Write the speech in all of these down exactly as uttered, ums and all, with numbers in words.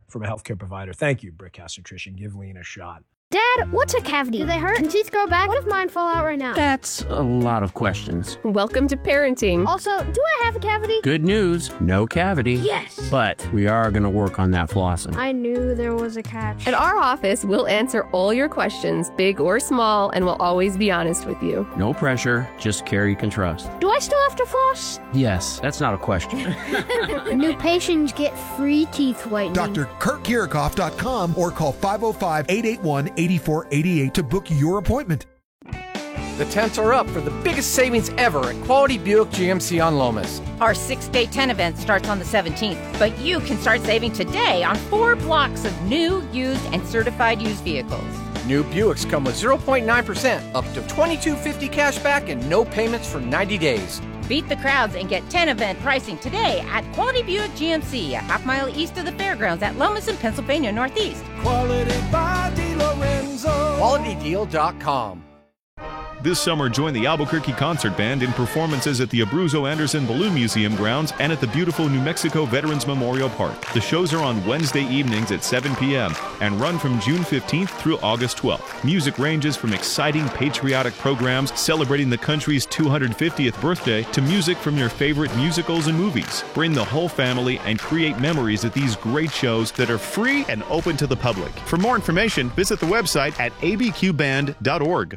from a healthcare provider. Thank you, Brickhouse Nutrition. Give lean a shot. Dad, what's a cavity? Do they hurt? Can teeth grow back? What if mine fall out right now? That's a lot of questions. Welcome to parenting. Also, do I have a cavity? Good news, no cavity. Yes! But we are going to work on that flossing. I knew there was a catch. At our office, we'll answer all your questions, big or small, and we'll always be honest with you. No pressure, just care you can trust. Do I still have to floss? Yes, that's not a question. New patients get free teeth whitening. Doctor Kurt Kirikoff dot com or call five oh five, eight eight one, eight four eight eight to book your appointment. The tents are up for the biggest savings ever at Quality Buick G M C on Lomas. Our six-day tent event starts on the seventeenth, but you can start saving today on four blocks of new, used, and certified used vehicles. New Buicks come with zero point nine percent, up to twenty-two fifty cash back, and no payments for ninety days. Beat the crowds and get tent event pricing today at Quality Buick G M C, a half mile east of the fairgrounds at Lomas in Pennsylvania Northeast. Quality by DeLorenzo. Quality Deal dot com. This summer, join the Albuquerque Concert Band in performances at the Abruzzo Anderson Balloon Museum grounds and at the beautiful New Mexico Veterans Memorial Park. The shows are on Wednesday evenings at seven p.m. and run from June fifteenth through August twelfth. Music ranges from exciting patriotic programs celebrating the country's two hundred fiftieth birthday to music from your favorite musicals and movies. Bring the whole family and create memories at these great shows that are free and open to the public. For more information, visit the website at a b q band dot org.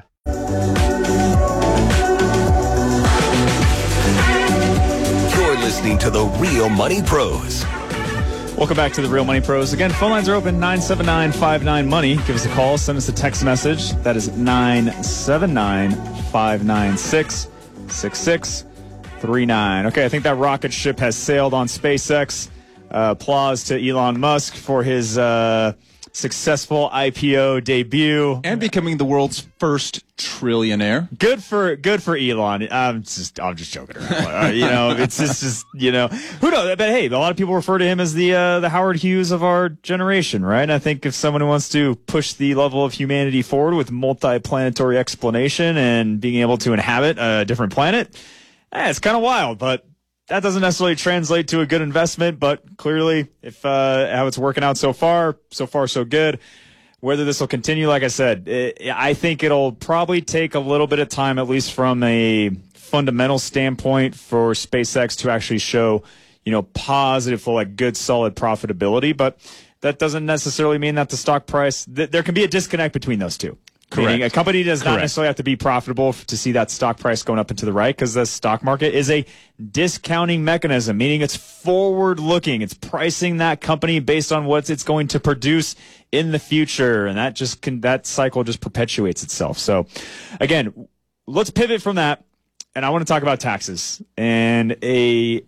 You're listening to the Real Money Pros. Welcome back to the Real Money Pros. Again, phone lines are open, nine seven nine, five nine, money. Give us a call, send us a text message. That is nine seven nine, five nine six, six six three nine. Okay, I think that rocket ship has sailed on SpaceX. Uh, applause to Elon Musk for his uh, successful I P O debut and becoming the world's first trillionaire. Good for good for Elon. I'm just I'm just joking around. uh, you know, it's just, just you know who knows. But hey, a lot of people refer to him as the uh, the Howard Hughes of our generation, right? And I think if someone wants to push the level of humanity forward with multi-planetary explanation and being able to inhabit a different planet, eh, it's kind of wild, but. That doesn't necessarily translate to a good investment, but clearly, if uh, how it's working out so far, so far so good. Whether this will continue, like I said, it, I think it'll probably take a little bit of time, at least from a fundamental standpoint, for SpaceX to actually show, you know, positive, full, like good, solid profitability. But that doesn't necessarily mean that the stock price, th- there can be a disconnect between those two. Correct. Meaning a company does not Correct. necessarily have to be profitable to see that stock price going up and to the right, because the stock market is a discounting mechanism, meaning it's forward-looking. It's pricing that company based on what it's going to produce in the future, and that just can, that cycle just perpetuates itself. So, again, let's pivot from that, and I want to talk about taxes and a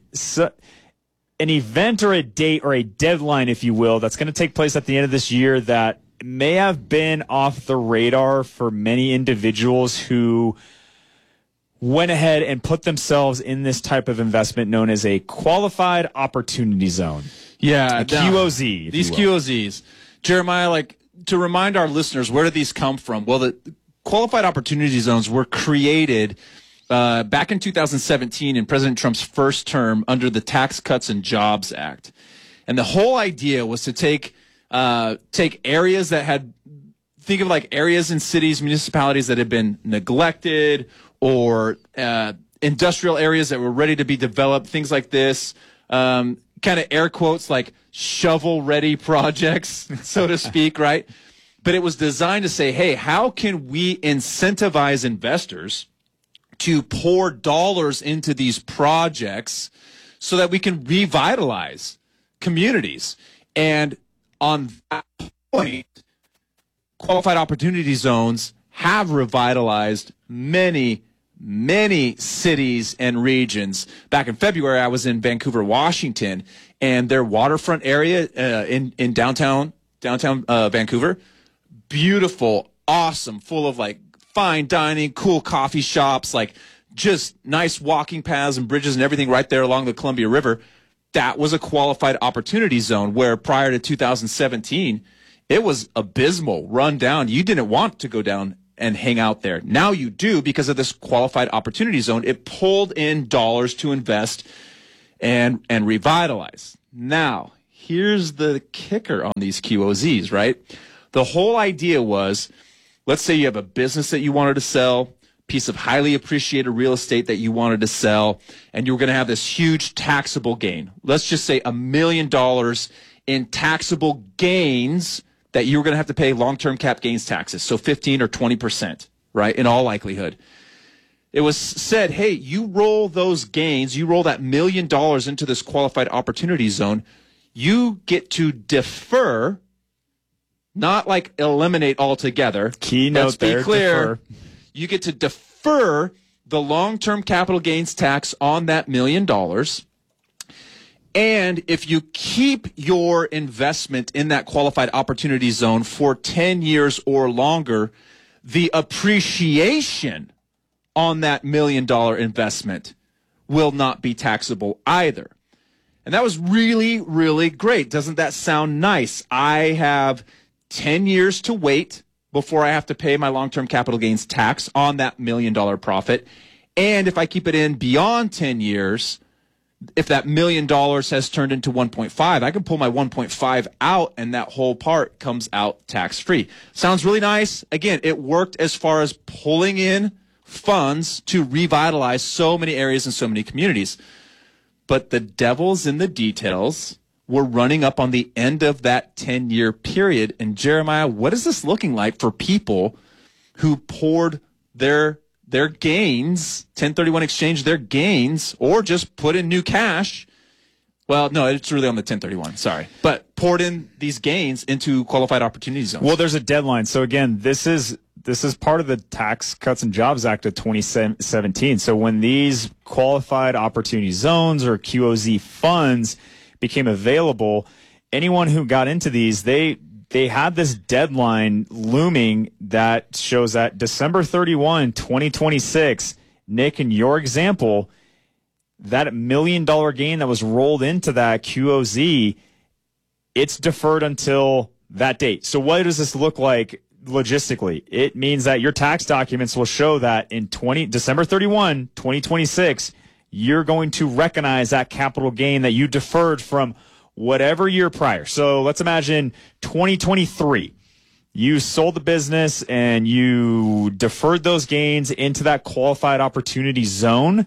an event or a date or a deadline, if you will, that's going to take place at the end of this year that may have been off the radar for many individuals who went ahead and put themselves in this type of investment known as a qualified opportunity zone. Yeah, a Q O Z. These Q O Zs. Jeremiah, like, to remind our listeners, where did these come from? Well, the qualified opportunity zones were created uh, back in two thousand seventeen in President Trump's first term under the Tax Cuts and Jobs Act. And the whole idea was to take Uh, take areas that had, think of like areas in cities, municipalities that had been neglected, or uh, industrial areas that were ready to be developed, things like this, um, kind of air quotes like shovel-ready projects, so to speak, right? But it was designed to say, hey, how can we incentivize investors to pour dollars into these projects so that we can revitalize communities? And on that point, qualified opportunity zones have revitalized many, many cities and regions. Back in February, I was in Vancouver, Washington, and their waterfront area uh, in, in downtown, downtown uh, Vancouver, beautiful, awesome, full of like fine dining, cool coffee shops, like just nice walking paths and bridges and everything right there along the Columbia River. That was a qualified opportunity zone where prior to two thousand seventeen, it was abysmal, run down. You didn't want to go down and hang out there. Now you do because of this qualified opportunity zone. It pulled in dollars to invest and, and revitalize. Now, here's the kicker on these Q O Zs, right? The whole idea was, let's say you have a business that you wanted to sell, piece of highly appreciated real estate that you wanted to sell, and you were going to have this huge taxable gain. Let's just say a million dollars in taxable gains that you were going to have to pay long-term cap gains taxes, so fifteen or twenty percent, right, in all likelihood. It was said, hey, you roll those gains, you roll that million dollars into this qualified opportunity zone, you get to defer, not like eliminate altogether. Keynote Let's be there, clear. defer. You get to defer the long-term capital gains tax on that million dollars. And if you keep your investment in that qualified opportunity zone for ten years or longer, the appreciation on that million dollar investment will not be taxable either. And that was really, really great. Doesn't that sound nice? I have ten years to wait before I have to pay my long-term capital gains tax on that million dollar profit. And if I keep it in beyond ten years, if that million dollars has turned into one point five, I can pull my one point five out and that whole part comes out tax-free. Sounds really nice. Again, it worked as far as pulling in funds to revitalize so many areas and so many communities. But the devil's in the details. We're running up on the end of that ten-year period. And Jeremiah, what is this looking like for people who poured their their gains, ten thirty-one exchange their gains, or just put in new cash? Well, no, it's really on the ten thirty-one, sorry. But poured in these gains into qualified opportunity zones. Well, there's a deadline. So again, this is this is part of the Tax Cuts and Jobs Act of twenty seventeen. So when these qualified opportunity zones or Q O Z funds became available, anyone who got into these, they they had this deadline looming that shows that December thirty-first, twenty twenty-six, Nick, in your example, that million dollar gain that was rolled into that Q O Z, it's deferred until that date. So what does this look like logistically? It means that your tax documents will show that in twenty December thirty-first, twenty twenty-six, you're going to recognize that capital gain that you deferred from whatever year prior. So let's imagine twenty twenty-three. You sold the business and you deferred those gains into that qualified opportunity zone.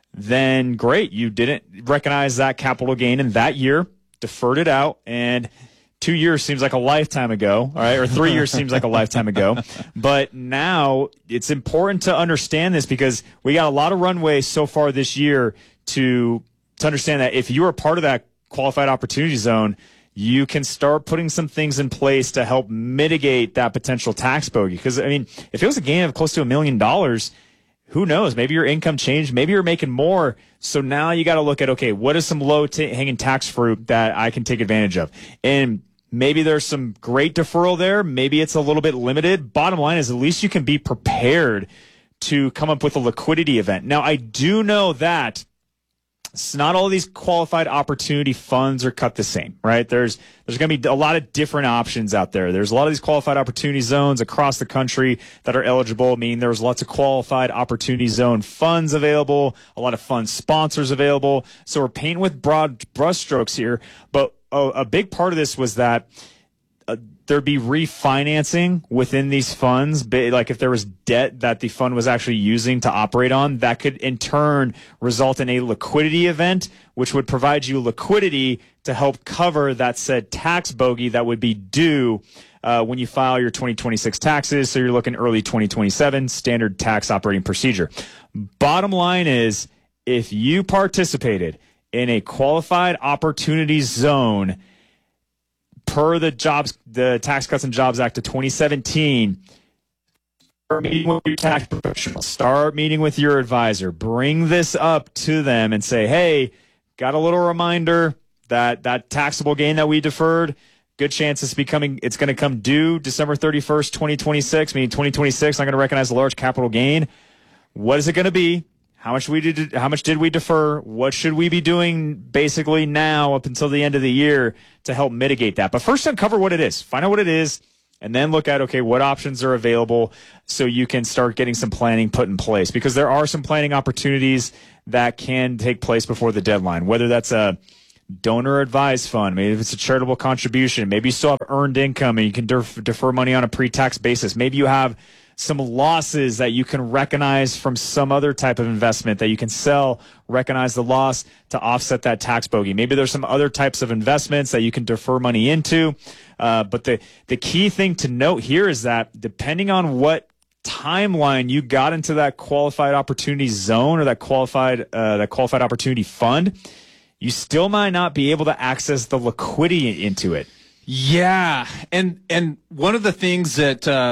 Then great, you didn't recognize that capital gain in that year, deferred it out, and two years seems like a lifetime ago, all right, or three years seems like a lifetime ago. But now it's important to understand this because we got a lot of runway so far this year to to understand that if you are part of that qualified opportunity zone, you can start putting some things in place to help mitigate that potential tax bogey. Because, I mean, if it was a gain of close to a million dollars, who knows? Maybe your income changed. Maybe you're making more. So now you got to look at, okay, what is some low t- hanging tax fruit that I can take advantage of? And maybe there's some great deferral there. Maybe it's a little bit limited. Bottom line is at least you can be prepared to come up with a liquidity event. Now, I do know that it's not all these qualified opportunity funds are cut the same, right? There's there's going to be a lot of different options out there. There's a lot of these qualified opportunity zones across the country that are eligible. I mean, there's lots of qualified opportunity zone funds available, a lot of fund sponsors available. So we're painting with broad brushstrokes here. But a, a big part of this was that uh, there'd be refinancing within these funds. Like if there was debt that the fund was actually using to operate on, that could in turn result in a liquidity event, which would provide you liquidity to help cover that said tax bogey that would be due uh, when you file your twenty twenty-six taxes. So you're looking early twenty twenty-seven, standard tax operating procedure. Bottom line is, if you participated in a qualified opportunity zone per the jobs, the Tax Cuts and Jobs Act of twenty seventeen, start meeting with your tax professional, start meeting with your advisor, bring this up to them and say, hey, got a little reminder that that taxable gain that we deferred, good chance it's becoming, it's going to come due December thirty-first, twenty twenty-six, meaning twenty twenty-six, I'm going to recognize a large capital gain. What is it going to be? How much we did? How much did we defer? What should we be doing basically now up until the end of the year to help mitigate that? But first, uncover what it is. Find out what it is, and then look at, okay, what options are available so you can start getting some planning put in place. Because there are some planning opportunities that can take place before the deadline, whether that's a donor advised fund, maybe if it's a charitable contribution, maybe you still have earned income and you can def- defer money on a pre-tax basis. Maybe you have some losses that you can recognize from some other type of investment that you can sell, recognize the loss to offset that tax bogey. Maybe there's some other types of investments that you can defer money into. Uh, but the, the key thing to note here is that depending on what timeline you got into that qualified opportunity zone or that qualified, uh, that qualified opportunity fund, you still might not be able to access the liquidity into it. Yeah. And, and one of the things that, uh,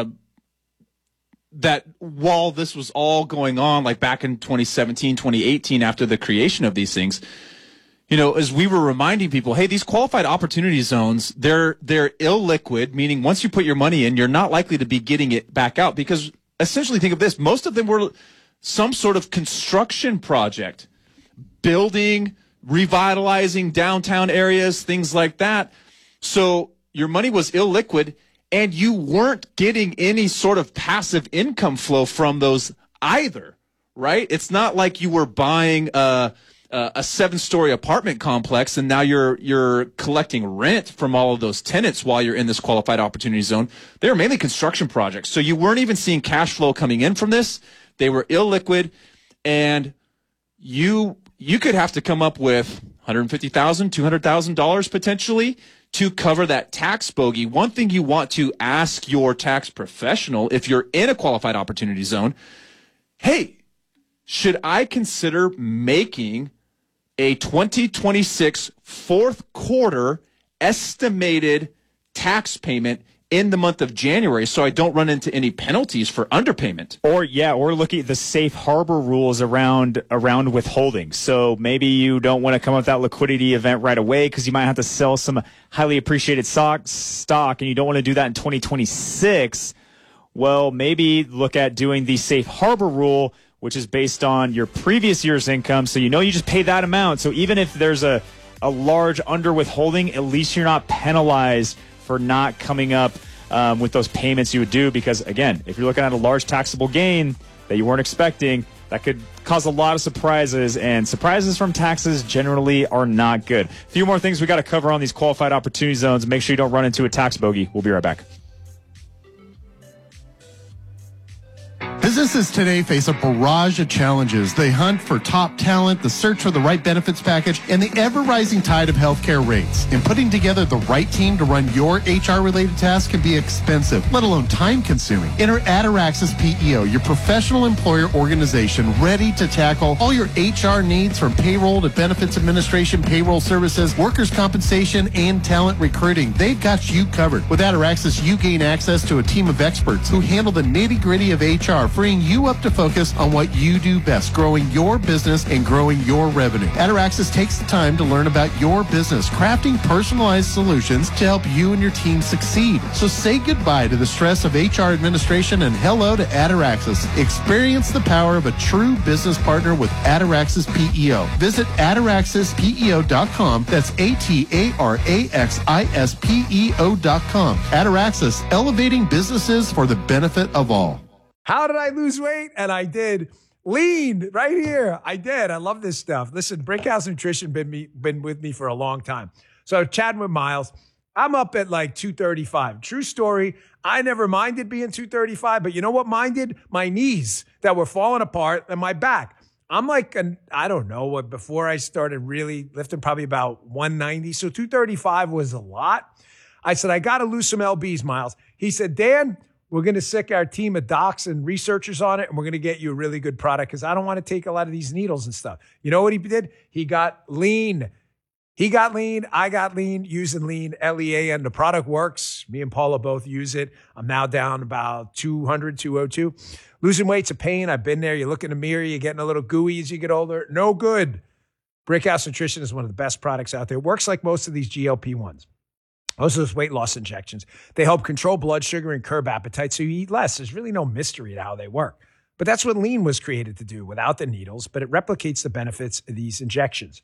that while this was all going on, like back in twenty seventeen, twenty eighteen, after the creation of these things, you know, as we were reminding people, hey, these qualified opportunity zones, they're, they're illiquid, meaning once you put your money in, you're not likely to be getting it back out, because essentially think of this. Most of them were some sort of construction project, building, revitalizing downtown areas, things like that. So your money was illiquid, and you weren't getting any sort of passive income flow from those either, right? It's not like you were buying a, a seven-story apartment complex and now you're you're collecting rent from all of those tenants while you're in this qualified opportunity zone. They were mainly construction projects, so you weren't even seeing cash flow coming in from this. They were illiquid, and you you could have to come up with one hundred fifty thousand dollars, two hundred thousand dollars potentially to cover that tax bogey. One thing you want to ask your tax professional if you're in a qualified opportunity zone, hey, should I consider making a twenty twenty-six fourth quarter estimated tax payment in the month of January so I don't run into any penalties for underpayment? Or, yeah, or looking at the safe harbor rules around around withholding. So maybe you don't want to come up with that liquidity event right away because you might have to sell some highly appreciated stock, stock, and you don't want to do that in twenty twenty-six. Well, maybe look at doing the safe harbor rule, which is based on your previous year's income. So you know you just pay that amount. So even if there's a, a large under withholding, at least you're not penalized for not coming up um, with those payments you would do. Because, again, if you're looking at a large taxable gain that you weren't expecting, that could cause a lot of surprises, and surprises from taxes generally are not good. A few more things we got to cover on these qualified opportunity zones. Make sure you don't run into a tax bogey. We'll be right back. Businesses today face a barrage of challenges. They hunt for top talent, the search for the right benefits package, and the ever-rising tide of healthcare rates. And putting together the right team to run your H R-related tasks can be expensive, let alone time-consuming. Enter Ataraxis P E O, your professional employer organization ready to tackle all your H R needs, from payroll to benefits administration, payroll services, workers' compensation, and talent recruiting. They've got you covered. With Ataraxis, you gain access to a team of experts who handle the nitty-gritty of H R, freeing you up to focus on what you do best, growing your business and growing your revenue. Ataraxis takes the time to learn about your business, crafting personalized solutions to help you and your team succeed. So say goodbye to the stress of H R administration and hello to Ataraxis. Experience the power of a true business partner with Ataraxis P E O. Visit ataraxis P E O dot com. That's A T A R A X I S P E O dot com. Ataraxis, elevating businesses for the benefit of all. How did I lose weight? And I did. Lean right here. I did. I love this stuff. Listen, Brickhouse Nutrition been me been with me for a long time. So chatting with Miles, I'm up at like two thirty-five. True story. I never minded being two thirty-five, but you know what minded? My knees that were falling apart and my back. I'm like, an, I don't know what, before I started really lifting, probably about one ninety. So two thirty-five was a lot. I said, I got to lose some L Bs, Miles. He said, Dan, we're going to sick our team of docs and researchers on it, and we're going to get you a really good product because I don't want to take a lot of these needles and stuff. You know what he did? He got lean. He got lean. I got lean using lean, L E A, and the product works. Me and Paula both use it. I'm now down about two hundred, two oh two. Losing weight's a pain. I've been there. You look in the mirror, you're getting a little gooey as you get older. No good. Brickhouse Nutrition is one of the best products out there. It works like most of these G L P ones. Most of those weight loss injections, they help control blood sugar and curb appetite so you eat less. There's really no mystery to how they work. But that's what lean was created to do without the needles, but it replicates the benefits of these injections.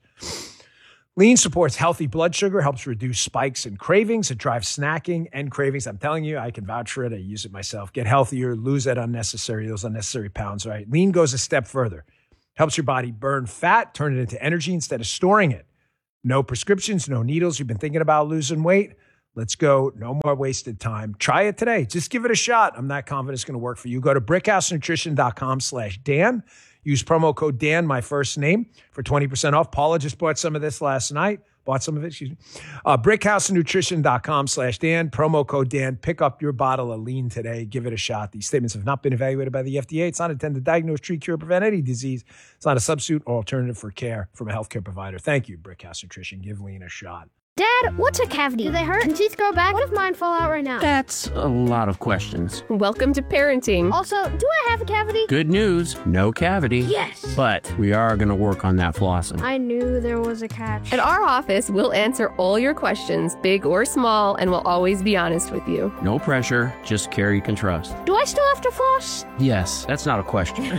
Lean supports healthy blood sugar, helps reduce spikes and cravings. It drives snacking and cravings. I'm telling you, I can vouch for it. I use it myself. Get healthier, lose that unnecessary, those unnecessary pounds, right? Lean goes a step further. Helps your body burn fat, turn it into energy instead of storing it. No prescriptions, no needles. You've been thinking about losing weight? Let's go. No more wasted time. Try it today. Just give it a shot. I'm not confident it's going to work for you. Go to brickhousenutrition.com slash Dan. Use promo code Dan, my first name, for twenty percent off. Paula just bought some of this last night. Bought some of it, excuse me. Uh, brickhousenutrition.com slash Dan. Promo code Dan. Pick up your bottle of lean today. Give it a shot. These statements have not been evaluated by the F D A. It's not intended to diagnose, treat, cure, prevent any disease. It's not a substitute or alternative for care from a healthcare provider. Thank you, Brickhouse Nutrition. Give lean a shot. Dad, what's a cavity? Do they hurt? Can teeth grow back? What if mine fall out right now? That's a lot of questions. Welcome to parenting. Also, do I have a cavity? Good news, no cavity. Yes. But we are going to work on that flossing. I knew there was a catch. At our office, we'll answer all your questions, big or small, and we'll always be honest with you. No pressure, just care you can trust. Do I still have to floss? Yes, that's not a question.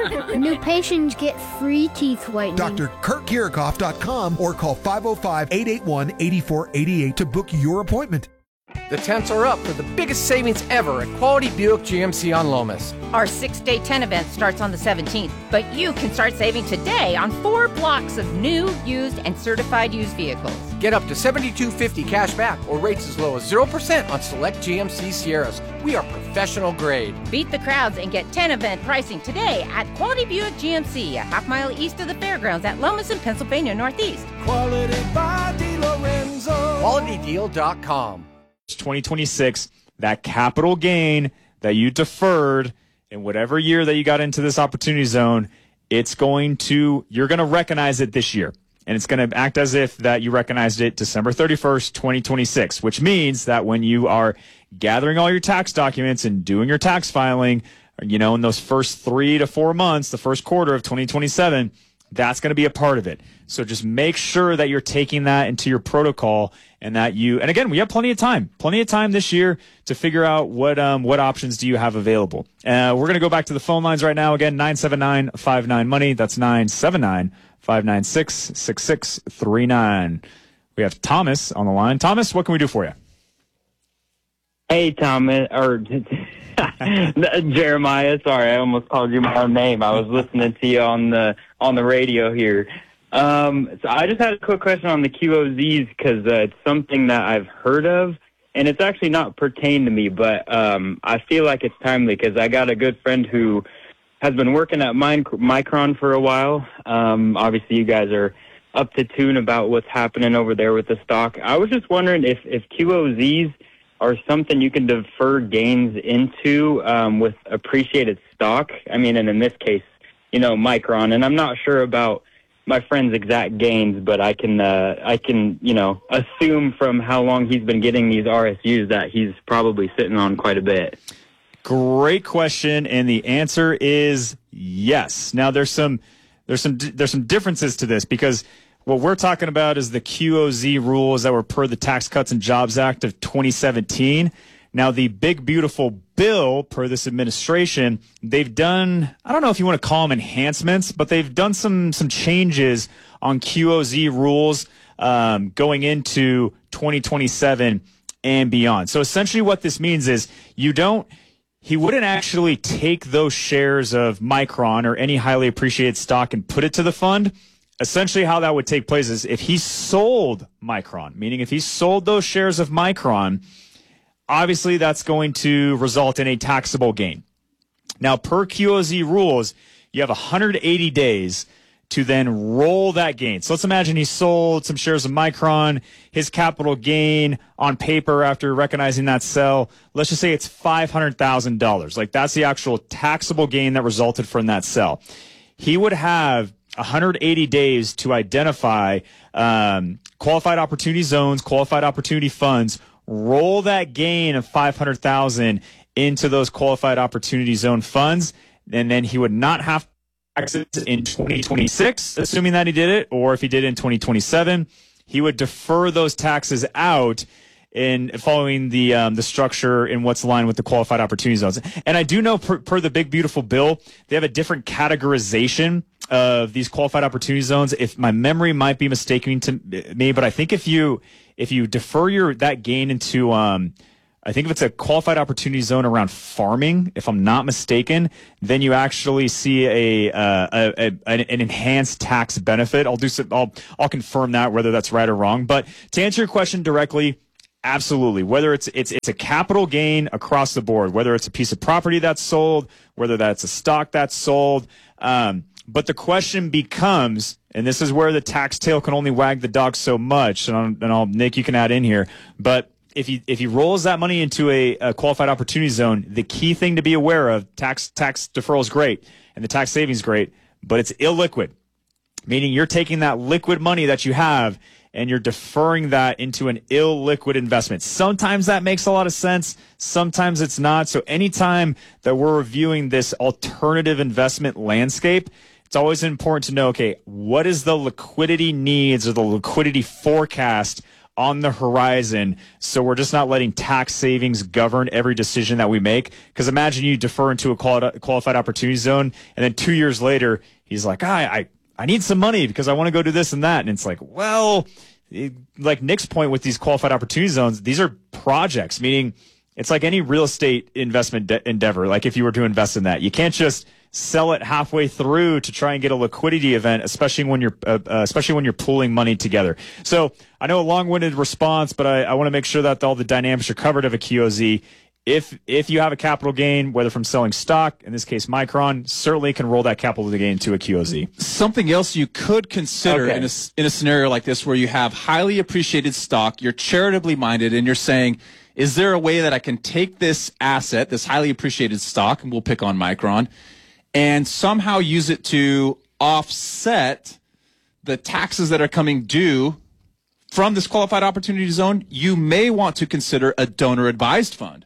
New patients get free teeth whitening. Doctor Kurt Kirikoff dot com or call five oh five, eight eight one, eight four eight eight to book your appointment. The tents are up for the biggest savings ever at Quality Buick G M C on Lomas. Our six-day tent event starts on the seventeenth, but you can start saving today on four blocks of new, used, and certified used vehicles. Get up to seventy-two fifty cash back or rates as low as zero percent on select G M C Sierras. We are professional grade. Beat the crowds and get tent event pricing today at Quality Buick G M C, a half mile east of the fairgrounds at Lomas in Pennsylvania Northeast. Quality by DeLorenzo. quality deal dot com. twenty twenty-six, that capital gain that you deferred in whatever year that you got into this opportunity zone, it's going to, you're going to recognize it this year. And it's going to act as if that you recognized it December thirty-first, twenty twenty-six, which means that when you are gathering all your tax documents and doing your tax filing, you know, in those first three to four months, the first quarter of twenty twenty-seven, that's going to be a part of it. So just make sure that you're taking that into your protocol and that you, and again, we have plenty of time, plenty of time this year to figure out what, um, what options do you have available. Uh, we're going to go back to the phone lines right now. Again, nine seven nine, five nine money. That's nine seven nine, five nine six, six six three nine. We have Thomas on the line. Thomas, what can we do for you? Hey, Thomas, or Jeremiah. Sorry, I almost called you my own name. I was listening to you on the on the radio here. Um, so I just had a quick question on the Q O Zs because uh, it's something that I've heard of, and it's actually not pertained to me, but um, I feel like it's timely because I got a good friend who has been working at Micron for a while. Um, obviously, you guys are up to tune about what's happening over there with the stock. I was just wondering if, if Q O Zs are something you can defer gains into um, with appreciated stock. I mean, and in this case, you know, Micron. And I'm not sure about my friend's exact gains, but I can, uh, I can, you know, assume from how long he's been getting these R S Us that he's probably sitting on quite a bit. Great question, and the answer is yes. Now, there's some, there's some, there's some differences to this because what we're talking about is the Q O Z rules that were per the Tax Cuts and Jobs Act of twenty seventeen. Now, the big, beautiful bill per this administration, they've done, I don't know if you want to call them enhancements, but they've done some some changes on Q O Z rules um, going into twenty twenty-seven and beyond. So essentially what this means is you don't, he wouldn't actually take those shares of Micron or any highly appreciated stock and put it to the fund. Essentially how that would take place is if he sold Micron, meaning if he sold those shares of Micron, obviously that's going to result in a taxable gain. Now, per Q O Z rules, you have one hundred eighty days to then roll that gain. So let's imagine he sold some shares of Micron, his capital gain on paper after recognizing that sell, let's just say it's five hundred thousand dollars. Like that's the actual taxable gain that resulted from that sell. He would have one hundred eighty days to identify um, qualified opportunity zones, qualified opportunity funds, roll that gain of five hundred thousand dollars into those qualified opportunity zone funds, and then he would not have taxes in twenty twenty-six, assuming that he did it, or if he did it in twenty twenty-seven, he would defer those taxes out in following the um, the structure in what's aligned with the qualified opportunity zones. And I do know per, per the big, beautiful bill, they have a different categorization of these qualified opportunity zones. If my memory might be mistaken to me, but I think if you if you defer your that gain into um I think if it's a qualified opportunity zone around farming, if I'm not mistaken, then you actually see a, uh, a, a an, an enhanced tax benefit. I'll do some, I'll I'll confirm that whether that's right or wrong. But to answer your question directly, absolutely. Whether it's it's it's a capital gain across the board, whether it's a piece of property that's sold, whether that's a stock that's sold. Um, but the question becomes, and this is where the tax tail can only wag the dog so much. And I'll, and I'll Nick, you can add in here, but If he if he rolls that money into a, a qualified opportunity zone, the key thing to be aware of, tax tax deferral is great and the tax savings is great, but it's illiquid, meaning you're taking that liquid money that you have and you're deferring that into an illiquid investment. Sometimes that makes a lot of sense, sometimes it's not. So anytime that we're reviewing this alternative investment landscape, it's always important to know, okay, what is the liquidity needs or the liquidity forecast on the horizon, so we're just not letting tax savings govern every decision that we make. Because imagine you defer into a qualified opportunity zone, and then two years later, he's like, ah, I, I need some money because I want to go do this and that. And it's like, well, it, like Nick's point with these qualified opportunity zones, these are projects, meaning it's like any real estate investment de- endeavor. Like if you were to invest in that, you can't just sell it halfway through to try and get a liquidity event, especially when you're uh, uh, especially when you're pooling money together. So I know a long-winded response, but I, I want to make sure that all the dynamics are covered of a Q O Z. If if you have a capital gain, whether from selling stock, in this case Micron, certainly can roll that capital gain to a Q O Z. Something else you could consider Okay. in a in a scenario like this, where you have highly appreciated stock, you're charitably minded, and you're saying, is there a way that I can take this asset, this highly appreciated stock, and we'll pick on Micron, and somehow use it to offset the taxes that are coming due from this qualified opportunity zone? You may want to consider a donor advised fund,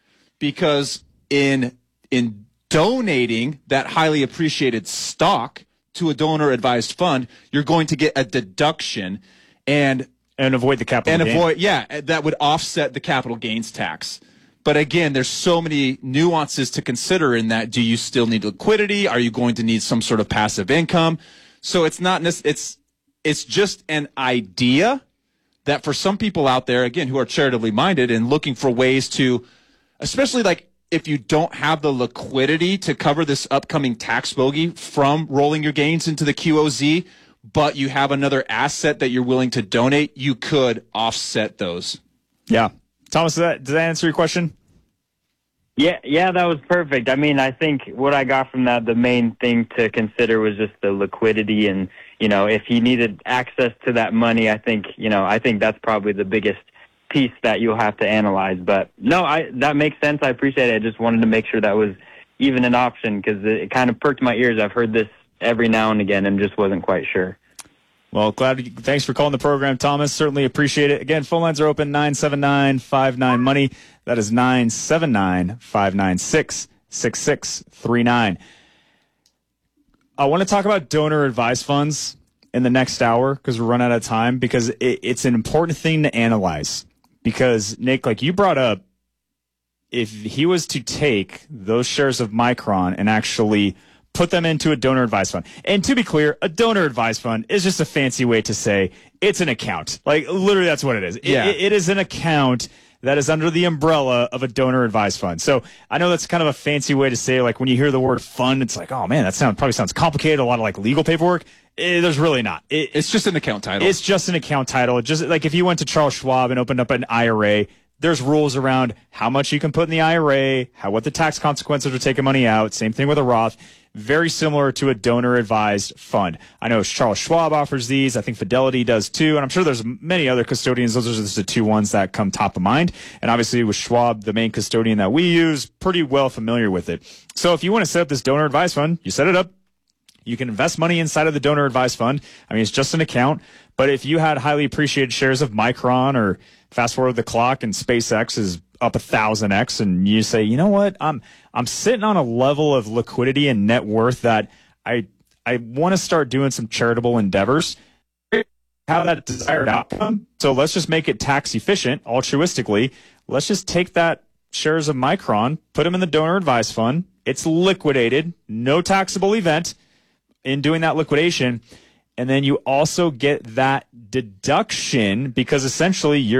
because in in donating that highly appreciated stock to a donor advised fund, you're going to get a deduction and and avoid the capital and gain. avoid yeah that would offset the capital gains tax. But again, there's so many nuances to consider in that. Do you still need liquidity? Are you going to need some sort of passive income? So it's not it's it's just an idea that for some people out there, again, who are charitably minded and looking for ways to, especially like if you don't have the liquidity to cover this upcoming tax bogey from rolling your gains into the Q O Z, but you have another asset that you're willing to donate, you could offset those. Yeah. Thomas, does that, does that answer your question? Yeah, yeah, that was perfect. I mean, I think what I got from that, the main thing to consider was just the liquidity, and, you know, if he needed access to that money, I think, you know, I think that's probably the biggest piece that you'll have to analyze. But no, I that makes sense. I appreciate it. I just wanted to make sure that was even an option, because it, it kind of perked my ears. I've heard this every now and again and just wasn't quite sure. Well, glad. You, thanks for calling the program, Thomas. Certainly appreciate it. Again, phone lines are open, nine seven nine, five nine, money. That is nine seven nine, five nine six, six six three nine. I want to talk about donor advised funds in the next hour because we're running out of time, because it, it's an important thing to analyze. Because, Nick, like you brought up, if he was to take those shares of Micron and actually put them into a donor advised fund. And to be clear, a donor advised fund is just a fancy way to say it's an account. Like, literally, that's what it is. Yeah. It, it is an account that is under the umbrella of a donor advised fund. So I know that's kind of a fancy way to say, like, when you hear the word fund, it's like, oh man, that sound, probably sounds complicated, a lot of like legal paperwork. Eh, there's really not. It, It's just an account title. It's just an account title. It just like if you went to Charles Schwab and opened up an I R A, there's rules around how much you can put in the I R A, how what the tax consequences are taking money out. Same thing with a Roth. Very similar to a donor advised fund. I know Charles Schwab offers these. I think Fidelity does too. And I'm sure there's many other custodians. Those are just the two ones that come top of mind. And obviously with Schwab, the main custodian that we use, pretty well familiar with it. So if you want to set up this donor advised fund, you set it up. You can invest money inside of the donor advised fund. I mean, it's just an account. But if you had highly appreciated shares of Micron, or fast forward the clock and SpaceX is up a thousand X, and you say, you know what, I'm I'm sitting on a level of liquidity and net worth that I I want to start doing some charitable endeavors, have that desired outcome. So let's just make it tax efficient, altruistically. Let's just take that shares of Micron, put them in the donor advised fund. It's liquidated, no taxable event in doing that liquidation. And then you also get that deduction, because essentially you're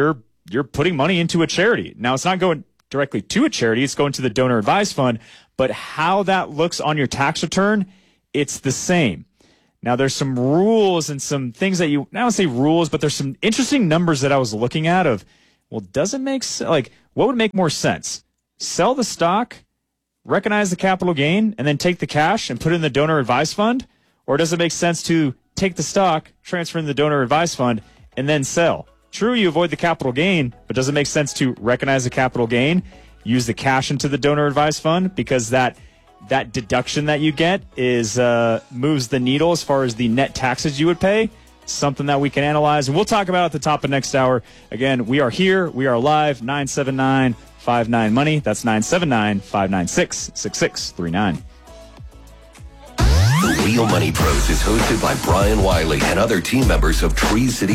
you're putting money into a charity. Now, it's not going directly to a charity. It's going to the donor advised fund. But how that looks on your tax return, it's the same. Now, there's some rules and some things that you, I don't say rules, but there's some interesting numbers that I was looking at of, well, does it make sense? Like, what would make more sense? Sell the stock, recognize the capital gain, and then take the cash and put it in the donor advised fund? Or does it make sense to take the stock, transfer in the donor advised fund, and then sell? True, you avoid the capital gain, but does it make sense to recognize the capital gain, use the cash into the donor advised fund, because that that deduction that you get is uh, moves the needle as far as the net taxes you would pay? Something that we can analyze, and we'll talk about at the top of next hour. Again, we are here. We are live, nine seven nine, five nine money. That's nine seven nine, five nine six, six six three nine. The Real Money Pros is hosted by Brian Wiley and other team members of Tree City